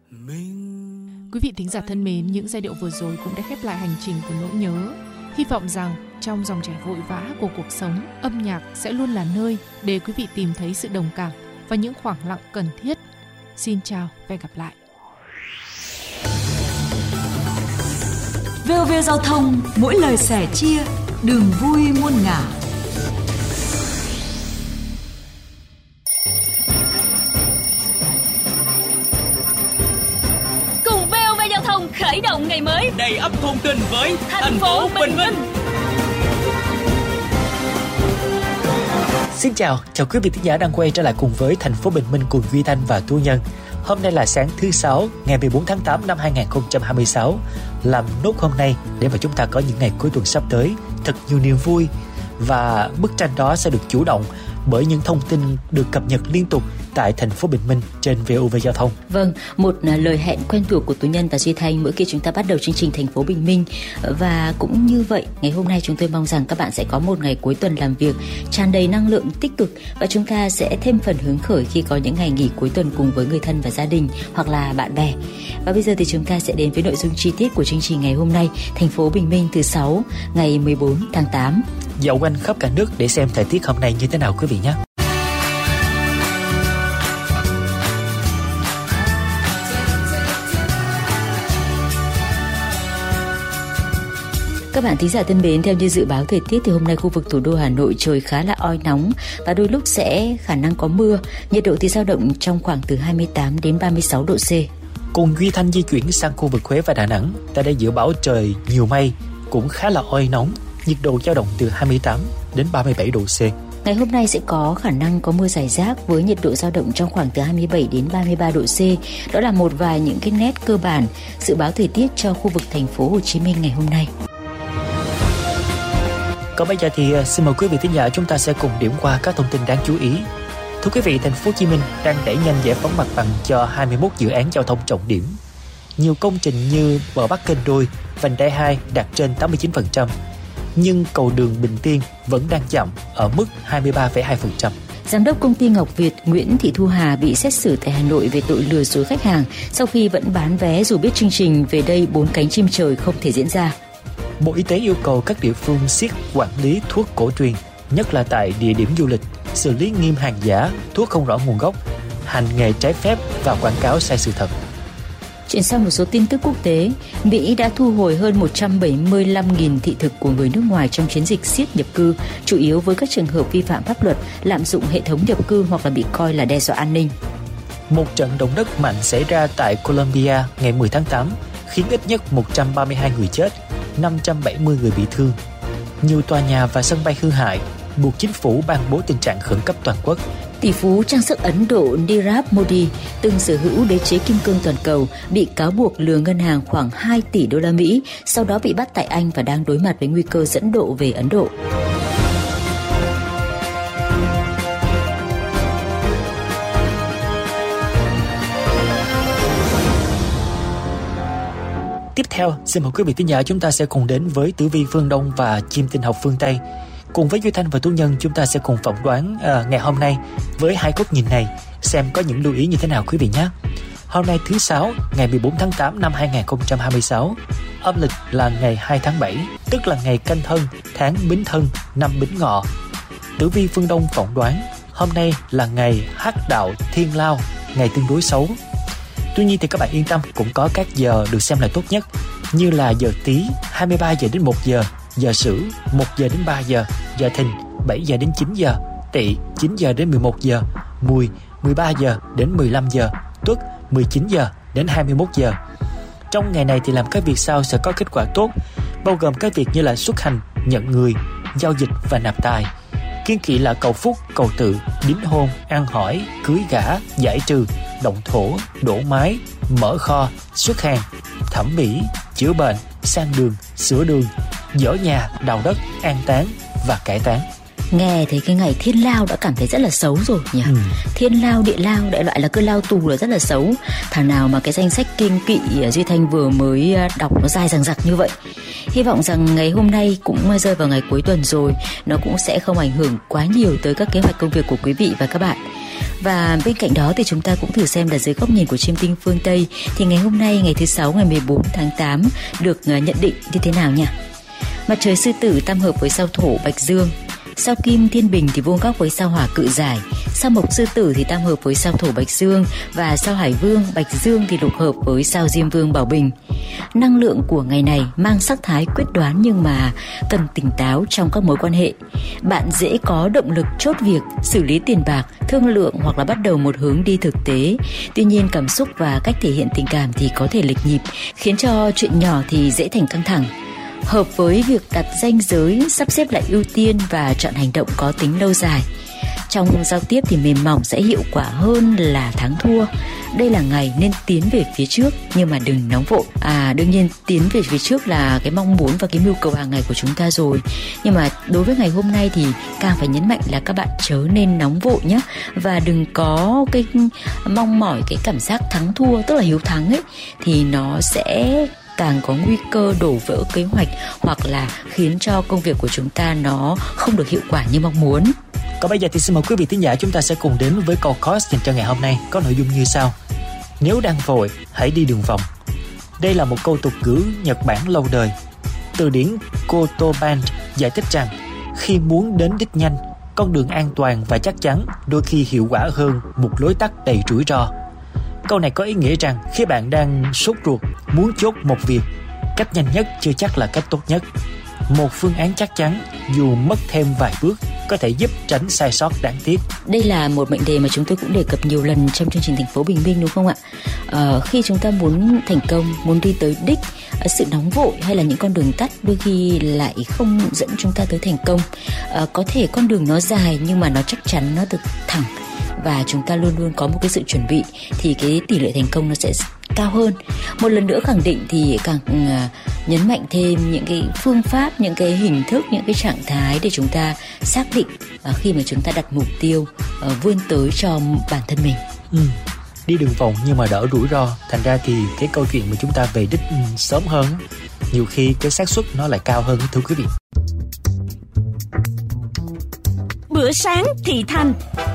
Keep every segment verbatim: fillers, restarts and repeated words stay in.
Quý vị thính giả thân mến, những giai điệu vừa rồi cũng đã khép lại hành trình của nỗi nhớ. Hy vọng rằng trong dòng chảy vội vã của cuộc sống, âm nhạc sẽ luôn là nơi để quý vị tìm thấy sự đồng cảm và những khoảng lặng cần thiết. Xin chào và hẹn gặp lại. vê o vê Giao thông, mỗi lời sẻ chia, đường vui muôn ngả. Cùng vê o vê Giao thông khởi động ngày mới, đầy ắp thông tin với thành, thành phố Bình Minh. Xin chào, chào quý vị thính giả đang quay trở lại cùng với thành phố Bình Minh cùng Duy Thanh và Thu Nhân. Hôm nay là sáng thứ sáu, ngày mười bốn tháng tám năm hai nghìn không trăm hai mươi sáu. Làm nốt hôm nay để mà chúng ta có những ngày cuối tuần sắp tới thật nhiều niềm vui. Và bức tranh đó sẽ được chủ động bởi những thông tin được cập nhật liên tục tại thành phố Bình Minh trên vê o vê Giao thông. Vâng, một lời hẹn quen thuộc của Tú Nhân và Duy Thanh mỗi khi chúng ta bắt đầu chương trình thành phố Bình Minh. Và cũng như vậy, ngày hôm nay chúng tôi mong rằng các bạn sẽ có một ngày cuối tuần làm việc tràn đầy năng lượng tích cực và chúng ta sẽ thêm phần hứng khởi khi có những ngày nghỉ cuối tuần cùng với người thân và gia đình hoặc là bạn bè. Và bây giờ thì chúng ta sẽ đến với nội dung chi tiết của chương trình ngày hôm nay, thành phố Bình Minh thứ sáu, ngày mười bốn tháng tám. Dạo quanh khắp cả nước để xem thời tiết hôm nay như thế nào quý vị nhé. Các bạn thính giả thân mến, theo như dự báo thời tiết thì hôm nay khu vực thủ đô Hà Nội trời khá là oi nóng và đôi lúc sẽ khả năng có mưa. Nhiệt độ thì dao động trong khoảng từ hai mươi tám đến ba mươi sáu độ C. Cùng Duy Thanh di chuyển sang khu vực Huế và Đà Nẵng, tại đây dự báo trời nhiều mây, cũng khá là oi nóng, nhiệt độ dao động từ hai mươi tám đến ba mươi bảy độ C. Ngày hôm nay sẽ có khả năng có mưa rải rác với nhiệt độ dao động trong khoảng từ hai mươi bảy đến ba mươi ba độ C. Đó là một vài những cái nét cơ bản dự báo thời tiết cho khu vực thành phố Hồ Chí Minh ngày hôm nay. Còn bây giờ thì xin mời quý vị thính giả chúng ta sẽ cùng điểm qua các thông tin đáng chú ý. Thưa quý vị, thành phố Hồ Chí Minh đang đẩy nhanh giải phóng mặt bằng cho hai mươi mốt dự án giao thông trọng điểm. Nhiều công trình như bờ Bắc Kênh Đôi, vành đai hai đạt trên tám mươi chín phần trăm, nhưng cầu đường Bình Tiên vẫn đang chậm ở mức hai mươi ba phẩy hai phần trăm. Giám đốc công ty Ngọc Việt Nguyễn Thị Thu Hà bị xét xử tại Hà Nội về tội lừa dối khách hàng sau khi vẫn bán vé dù biết chương trình Về đây bốn cánh chim trời không thể diễn ra. Bộ Y tế yêu cầu các địa phương siết quản lý thuốc cổ truyền, nhất là tại địa điểm du lịch, xử lý nghiêm hàng giả, thuốc không rõ nguồn gốc, hành nghề trái phép và quảng cáo sai sự thật. Chuyển sang một số tin tức quốc tế, Mỹ đã thu hồi hơn một trăm bảy mươi lăm nghìn thị thực của người nước ngoài trong chiến dịch siết nhập cư, chủ yếu với các trường hợp vi phạm pháp luật, lạm dụng hệ thống nhập cư hoặc là bị coi là đe dọa an ninh. Một trận động đất mạnh xảy ra tại Colombia ngày mười tháng tám, khiến ít nhất một trăm ba mươi hai người chết, năm trăm bảy mươi người bị thương. Nhiều tòa nhà và sân bay hư hại, buộc chính phủ ban bố tình trạng khẩn cấp toàn quốc. Tỷ phú trang sức Ấn Độ Nirav Modi, từng sở hữu đế chế kim cương toàn cầu, bị cáo buộc lừa ngân hàng khoảng hai tỷ đô la Mỹ, sau đó bị bắt tại Anh và đang đối mặt với nguy cơ dẫn độ về Ấn Độ. Tiếp theo, xin mời quý vị thính giả chúng ta sẽ cùng đến với tử vi phương Đông và chim tinh học phương Tây. Cùng với Duy Thanh và Tú Nhân, chúng ta sẽ cùng phỏng đoán à, ngày hôm nay với hai góc nhìn này, xem có những lưu ý như thế nào quý vị nhé. Hôm nay thứ sáu, ngày mười bốn tháng tám năm hai nghìn không trăm hai mươi sáu, âm lịch là ngày hai tháng bảy, tức là ngày Canh Thân, tháng Bính Thân, năm Bính Ngọ. Tử vi phương Đông phỏng đoán hôm nay là ngày hắc đạo thiên lao, ngày tương đối xấu. Tuy nhiên thì các bạn yên tâm, cũng có các giờ được xem là tốt nhất, như là giờ Tý hai mươi ba giờ đến một giờ, giờ Sửu một giờ đến ba giờ, giờ Thìn bảy giờ đến chín giờ, Tỵ chín giờ đến mười một giờ, Mùi mười ba giờ đến mười lăm giờ, Tuất mười chín giờ đến hai mươi mốt giờ. Trong ngày này thì làm các việc sau sẽ có kết quả tốt, bao gồm các việc như là xuất hành, nhận người, giao dịch và nạp tài. Kiêng kỵ là cầu phúc, cầu tự, đính hôn, ăn hỏi, cưới gả, giải trừ, động thổ, đổ mái, mở kho, xuất hàng, thẩm mỹ, chữa bệnh, sang đường, sửa đường, dỡ nhà, đào đất, an táng và cải táng. Nghe thấy cái ngày thiên lao đã cảm thấy rất là xấu rồi nhỉ. ừ. Thiên lao, địa lao, đại loại là cái lao tù là rất là xấu. Thảo nào mà cái danh sách kiêng kỵ Duy Thanh vừa mới đọc nó dài dằng dặc như vậy. Hy vọng rằng ngày hôm nay cũng rơi vào ngày cuối tuần rồi, nó cũng sẽ không ảnh hưởng quá nhiều tới các kế hoạch công việc của quý vị và các bạn. Và bên cạnh đó thì chúng ta cũng thử xem là dưới góc nhìn của chiêm tinh phương Tây thì ngày hôm nay, ngày thứ sáu, ngày mười bốn tháng tám được nhận định như thế nào nhỉ? Mặt trời Sư Tử tam hợp với sao Thổ Bạch Dương, sao Kim Thiên Bình thì vuông góc với sao Hỏa Cự Giải, sao Mộc Sư Tử thì tam hợp với sao Thổ Bạch Dương và sao Hải Vương Bạch Dương thì lục hợp với sao Diêm Vương Bảo Bình. Năng lượng của ngày này mang sắc thái quyết đoán nhưng mà cần tỉnh táo trong các mối quan hệ. Bạn dễ có động lực chốt việc, xử lý tiền bạc, thương lượng hoặc là bắt đầu một hướng đi thực tế. Tuy nhiên cảm xúc và cách thể hiện tình cảm thì có thể lệch nhịp, khiến cho chuyện nhỏ thì dễ thành căng thẳng. Hợp với việc đặt ranh giới, sắp xếp lại ưu tiên và chọn hành động có tính lâu dài. Trong giao tiếp thì mềm mỏng sẽ hiệu quả hơn là thắng thua. Đây là ngày nên tiến về phía trước nhưng mà đừng nóng vội. À đương nhiên tiến về phía trước là cái mong muốn và cái mưu cầu hàng ngày của chúng ta rồi. Nhưng mà đối với ngày hôm nay thì càng phải nhấn mạnh là các bạn chớ nên nóng vội nhé. Và đừng có cái mong mỏi cái cảm giác thắng thua, tức là hiếu thắng ấy, thì nó sẽ càng có nguy cơ đổ vỡ kế hoạch hoặc là khiến cho công việc của chúng ta nó không được hiệu quả như mong muốn. Còn bây giờ thì xin mời quý vị thính giả chúng ta sẽ cùng đến với câu course dành cho ngày hôm nay, có nội dung như sau: nếu đang vội, hãy đi đường vòng. Đây là một câu tục ngữ Nhật Bản lâu đời. Từ điển Kotoban giải thích rằng khi muốn đến đích nhanh, con đường an toàn và chắc chắn đôi khi hiệu quả hơn một lối tắt đầy rủi ro. Câu này có ý nghĩa rằng khi bạn đang sốt ruột muốn chốt một việc, cách nhanh nhất chưa chắc là cách tốt nhất. Một phương án chắc chắn dù mất thêm vài bước có thể giúp tránh sai sót đáng tiếc. Đây là một mệnh đề mà chúng tôi cũng đề cập nhiều lần trong chương trình Thành phố Bình Minh, đúng không ạ? À, khi chúng ta muốn thành công, muốn đi tới đích, sự nóng vội hay là những con đường tắt đôi khi lại không dẫn chúng ta tới thành công. À, có thể con đường nó dài nhưng mà nó chắc chắn, nó được thẳng và chúng ta luôn luôn có một cái sự chuẩn bị thì cái tỷ lệ thành công nó sẽ cao hơn. Một lần nữa khẳng định thì càng uh, nhấn mạnh thêm những cái phương pháp, những cái hình thức, những cái trạng thái để chúng ta xác định uh, khi mà chúng ta đặt mục tiêu uh, vươn tới cho bản thân mình. Ừ. Đi đường vòng nhưng mà đỡ rủi ro. Thành ra thì cái câu chuyện mà chúng ta về đích um, sớm hơn, nhiều khi cái xác suất nó lại cao hơn, thưa quý vị. Bữa sáng thị thành.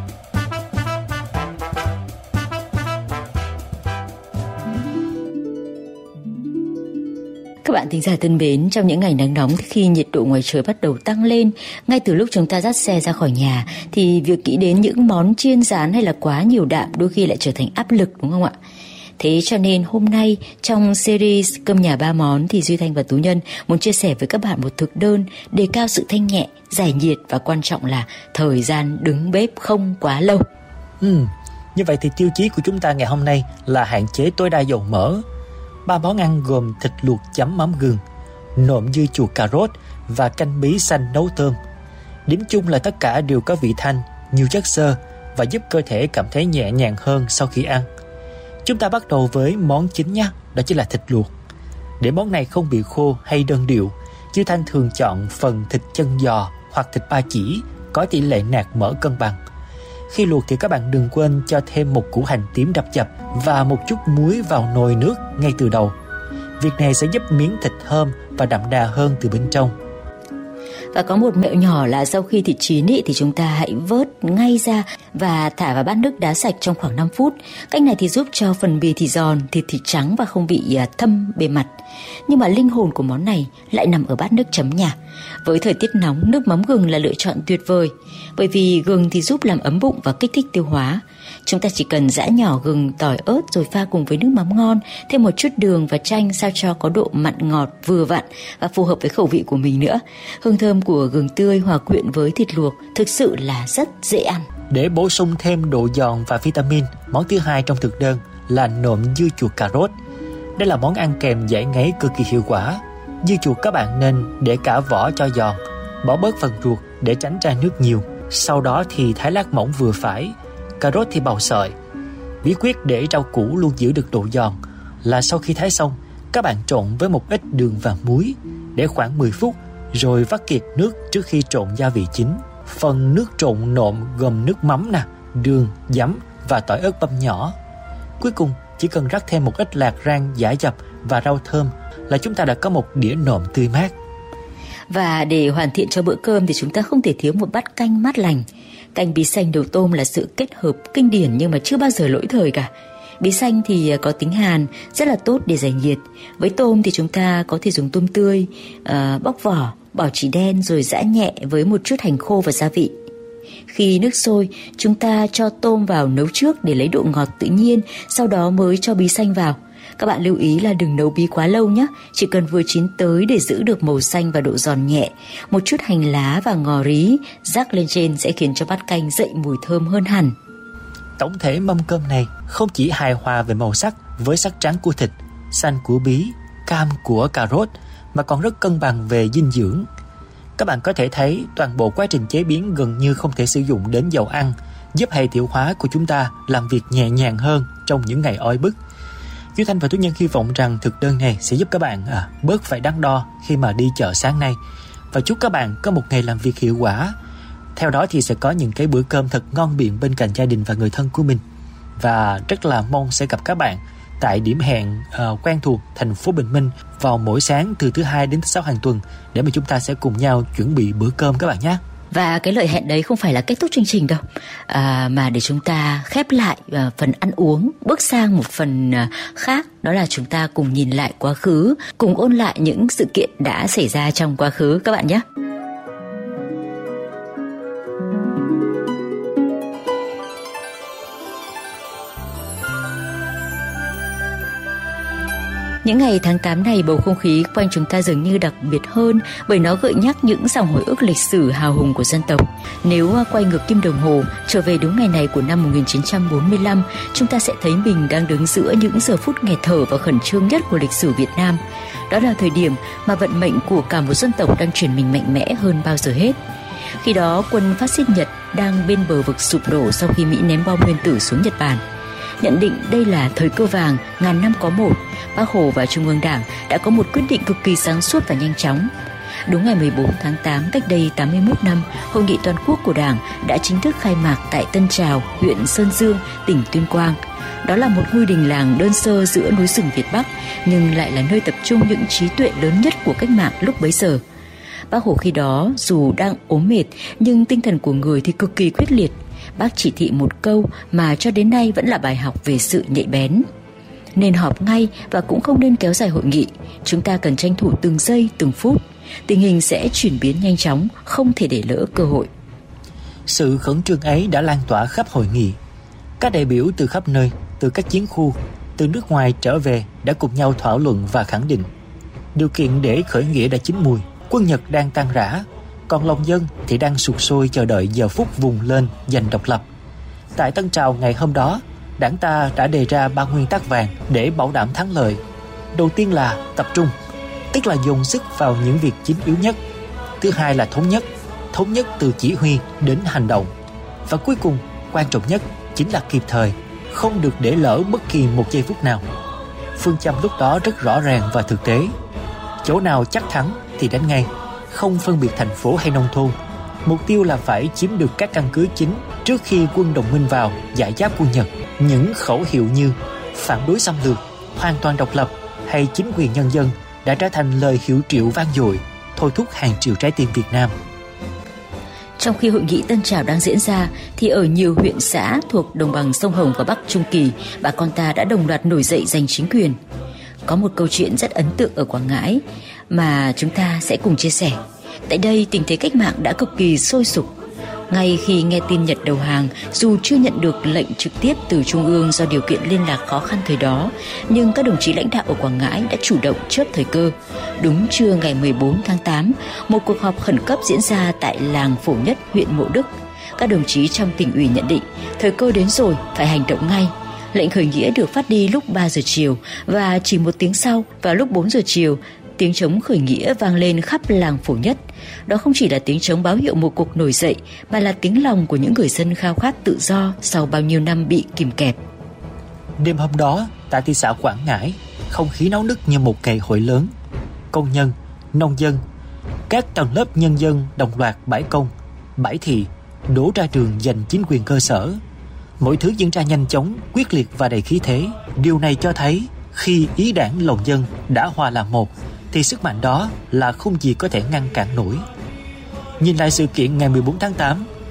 Các bạn thính giả thân mến, trong những ngày nắng nóng khi nhiệt độ ngoài trời bắt đầu tăng lên, ngay từ lúc chúng ta dắt xe ra khỏi nhà thì việc nghĩ đến những món chiên rán hay là quá nhiều đạm đôi khi lại trở thành áp lực, đúng không ạ? Thế cho nên hôm nay trong series Cơm nhà ba món thì Duy Thanh và Tú Nhân muốn chia sẻ với các bạn một thực đơn đề cao sự thanh nhẹ, giải nhiệt và quan trọng là thời gian đứng bếp không quá lâu. Ừ, như vậy thì tiêu chí của chúng ta ngày hôm nay là hạn chế tối đa dầu mỡ. Ba món ăn gồm thịt luộc chấm mắm gừng, nộm dưa chuột cà rốt và canh bí xanh nấu tôm. Điểm chung là tất cả đều có vị thanh, nhiều chất xơ và giúp cơ thể cảm thấy nhẹ nhàng hơn sau khi ăn. Chúng ta bắt đầu với món chính nhé, đó chính là thịt luộc. Để món này không bị khô hay đơn điệu, Duy Thanh thường chọn phần thịt chân giò hoặc thịt ba chỉ có tỷ lệ nạc mỡ cân bằng. Khi luộc thì các bạn đừng quên cho thêm một củ hành tím đập dập và một chút muối vào nồi nước ngay từ đầu. Việc này sẽ giúp miếng thịt thơm và đậm đà hơn từ bên trong. Và có một mẹo nhỏ là sau khi thịt chín ý, thì chúng ta hãy vớt ngay ra và thả vào bát nước đá sạch trong khoảng năm phút. Cách này thì giúp cho phần bì thịt giòn, thịt thịt trắng và không bị thâm bề mặt. Nhưng mà linh hồn của món này lại nằm ở bát nước chấm nhà. Với thời tiết nóng, nước mắm gừng là lựa chọn tuyệt vời. Bởi vì gừng thì giúp làm ấm bụng và kích thích tiêu hóa. Chúng ta chỉ cần giã nhỏ gừng, tỏi, ớt rồi pha cùng với nước mắm ngon, thêm một chút đường và chanh sao cho có độ mặn ngọt vừa vặn và phù hợp với khẩu vị của mình nữa. Hương thơm của gừng tươi hòa quyện với thịt luộc thực sự là rất dễ ăn. Để bổ sung thêm độ giòn và vitamin, món thứ hai trong thực đơn là nộm dưa chuột cà rốt. Đây là món ăn kèm giải ngấy cực kỳ hiệu quả. Dưa chuột các bạn nên để cả vỏ cho giòn, bỏ bớt phần ruột để tránh ra nước nhiều. Sau đó thì thái lát mỏng vừa phải. Cà rốt thì bào sợi. Bí quyết để rau củ luôn giữ được độ giòn là sau khi thái xong, các bạn trộn với một ít đường và muối để khoảng mười phút, rồi vắt kiệt nước trước khi trộn gia vị chính. Phần nước trộn nộm gồm nước mắm nè, đường, giấm và tỏi ớt băm nhỏ. Cuối cùng chỉ cần rắc thêm một ít lạc rang giã dập và rau thơm là chúng ta đã có một đĩa nộm tươi mát. Và để hoàn thiện cho bữa cơm thì chúng ta không thể thiếu một bát canh mát lành. Canh bí xanh đầu tôm là sự kết hợp kinh điển nhưng mà chưa bao giờ lỗi thời cả. Bí xanh thì có tính hàn, rất là tốt để giải nhiệt. Với tôm thì chúng ta có thể dùng tôm tươi, uh, bóc vỏ, bỏ chỉ đen rồi giã nhẹ với một chút hành khô và gia vị. Khi nước sôi, chúng ta cho tôm vào nấu trước để lấy độ ngọt tự nhiên, sau đó mới cho bí xanh vào. Các bạn lưu ý là đừng nấu bí quá lâu nhé, chỉ cần vừa chín tới để giữ được màu xanh và độ giòn nhẹ. Một chút hành lá và ngò rí rắc lên trên sẽ khiến cho bát canh dậy mùi thơm hơn hẳn. Tổng thể mâm cơm này không chỉ hài hòa về màu sắc với sắc trắng của thịt, xanh của bí, cam của cà rốt, mà còn rất cân bằng về dinh dưỡng. Các bạn có thể thấy toàn bộ quá trình chế biến gần như không thể sử dụng đến dầu ăn, giúp hệ tiêu hóa của chúng ta làm việc nhẹ nhàng hơn trong những ngày oi bức. Duy Thanh và Tú Nhân hy vọng rằng thực đơn này sẽ giúp các bạn à, bớt phải đắn đo khi mà đi chợ sáng nay, và chúc các bạn có một ngày làm việc hiệu quả. Theo đó thì sẽ có những cái bữa cơm thật ngon miệng bên cạnh gia đình và người thân của mình. Và rất là mong sẽ gặp các bạn tại điểm hẹn uh, quen thuộc thành phố Bình Minh vào mỗi sáng từ thứ hai đến thứ sáu hàng tuần, để mà chúng ta sẽ cùng nhau chuẩn bị bữa cơm các bạn nhé. Và cái lời hẹn đấy không phải là kết thúc chương trình đâu, à, mà để chúng ta khép lại à, phần ăn uống, bước sang một phần à, khác, đó là chúng ta cùng nhìn lại quá khứ, cùng ôn lại những sự kiện đã xảy ra trong quá khứ các bạn nhé. Những ngày tháng tám này, bầu không khí quanh chúng ta dường như đặc biệt hơn bởi nó gợi nhắc những dòng hồi ức lịch sử hào hùng của dân tộc. Nếu quay ngược kim đồng hồ trở về đúng ngày này của năm một nghìn chín trăm bốn mươi lăm, chúng ta sẽ thấy mình đang đứng giữa những giờ phút nghẹt thở và khẩn trương nhất của lịch sử Việt Nam. Đó là thời điểm mà vận mệnh của cả một dân tộc đang chuyển mình mạnh mẽ hơn bao giờ hết. Khi đó, quân phát xít Nhật đang bên bờ vực sụp đổ sau khi Mỹ ném bom nguyên tử xuống Nhật Bản. Nhận định đây là thời cơ vàng, ngàn năm có một, Bác Hồ và Trung ương Đảng đã có một quyết định cực kỳ sáng suốt và nhanh chóng. Đúng ngày mười bốn tháng tám cách đây tám mươi mốt năm, Hội nghị toàn quốc của Đảng đã chính thức khai mạc tại Tân Trào, huyện Sơn Dương, tỉnh Tuyên Quang. Đó là một ngôi đình làng đơn sơ giữa núi rừng Việt Bắc, nhưng lại là nơi tập trung những trí tuệ lớn nhất của cách mạng lúc bấy giờ. Bác Hồ khi đó dù đang ốm mệt, nhưng tinh thần của người thì cực kỳ quyết liệt. Bác chỉ thị một câu mà cho đến nay vẫn là bài học về sự nhạy bén. Nên họp ngay và cũng không nên kéo dài hội nghị. Chúng ta cần tranh thủ từng giây, từng phút. Tình hình sẽ chuyển biến nhanh chóng, không thể để lỡ cơ hội. Sự khẩn trương ấy đã lan tỏa khắp hội nghị. Các đại biểu từ khắp nơi, từ các chiến khu, từ nước ngoài trở về đã cùng nhau thảo luận và khẳng định điều kiện để khởi nghĩa đã chín mùi. Quân Nhật đang tan rã, còn lòng dân thì đang sục sôi chờ đợi giờ phút vùng lên giành độc lập. Tại Tân Trào ngày hôm đó, Đảng ta đã đề ra ba nguyên tắc vàng để bảo đảm thắng lợi. Đầu tiên là tập trung, tức là dồn sức vào những việc chính yếu nhất. Thứ hai là thống nhất, thống nhất từ chỉ huy đến hành động. Và cuối cùng, quan trọng nhất chính là kịp thời, không được để lỡ bất kỳ một giây phút nào. Phương châm lúc đó rất rõ ràng và thực tế. Chỗ nào chắc thắng thì đánh ngay, không phân biệt thành phố hay nông thôn. Mục tiêu là phải chiếm được các căn cứ chính trước khi quân đồng minh vào giải giáp quân Nhật. Những khẩu hiệu như phản đối xâm lược, hoàn toàn độc lập hay chính quyền nhân dân đã trở thành lời hiệu triệu vang dội, thôi thúc hàng triệu trái tim Việt Nam. Trong khi hội nghị Tân Trào đang diễn ra, thì ở nhiều huyện xã thuộc đồng bằng sông Hồng và Bắc Trung Kỳ, bà con ta đã đồng loạt nổi dậy giành chính quyền. Có một câu chuyện rất ấn tượng ở Quảng Ngãi mà chúng ta sẽ cùng chia sẻ. Tại đây, tình thế cách mạng đã cực kỳ sôi sục. Ngay khi nghe tin Nhật đầu hàng, dù chưa nhận được lệnh trực tiếp từ Trung ương do điều kiện liên lạc khó khăn thời đó, nhưng các đồng chí lãnh đạo ở Quảng Ngãi đã chủ động chớp thời cơ. Đúng trưa ngày mười bốn tháng tám, một cuộc họp khẩn cấp diễn ra tại làng Phổ Nhất, huyện Mộ Đức. Các đồng chí trong tỉnh ủy nhận định, thời cơ đến rồi, phải hành động ngay. Lệnh khởi nghĩa được phát đi lúc ba giờ chiều và chỉ một tiếng sau, vào lúc bốn giờ chiều, tiếng trống khởi nghĩa vang lên khắp làng Phổ Nhất. Đó không chỉ là tiếng trống báo hiệu một cuộc nổi dậy, mà là tiếng lòng của những người dân khao khát tự do sau bao nhiêu năm bị kìm kẹp. Đêm hôm đó, tại thị xã Quảng Ngãi, không khí náo nức như một ngày hội lớn. Công nhân, nông dân, các tầng lớp nhân dân đồng loạt bãi công, bãi thị, đổ ra đường giành chính quyền cơ sở. Mọi thứ diễn ra nhanh chóng, quyết liệt và đầy khí thế. Điều này cho thấy khi ý đảng lòng dân đã hòa làm một, thì sức mạnh đó là không gì có thể ngăn cản nổi. Nhìn lại sự kiện ngày mười bốn tháng tám,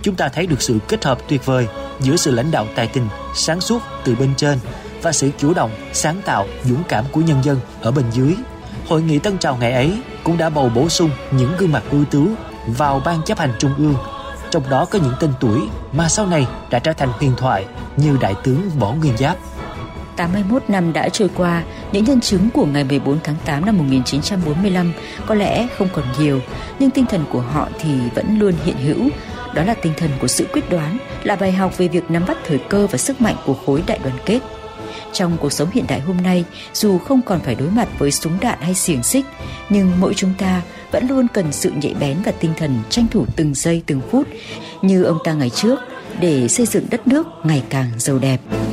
chúng ta thấy được sự kết hợp tuyệt vời giữa sự lãnh đạo tài tình, sáng suốt từ bên trên và sự chủ động, sáng tạo, dũng cảm của nhân dân ở bên dưới. Hội nghị tân trào ngày ấy cũng đã bầu bổ sung những gương mặt ưu tú vào ban chấp hành trung ương, trong đó có những tên tuổi mà sau này đã trở thành huyền thoại như Đại tướng Võ Nguyên Giáp. tám mươi mốt năm đã trôi qua, những nhân chứng của ngày mười bốn tháng tám năm một nghìn chín trăm bốn mươi lăm có lẽ không còn nhiều, nhưng tinh thần của họ thì vẫn luôn hiện hữu. Đó là tinh thần của sự quyết đoán, là bài học về việc nắm bắt thời cơ và sức mạnh của khối đại đoàn kết. Trong cuộc sống hiện đại hôm nay, dù không còn phải đối mặt với súng đạn hay xiềng xích, nhưng mỗi chúng ta vẫn luôn cần sự nhạy bén và tinh thần tranh thủ từng giây từng phút như ông ta ngày trước để xây dựng đất nước ngày càng giàu đẹp.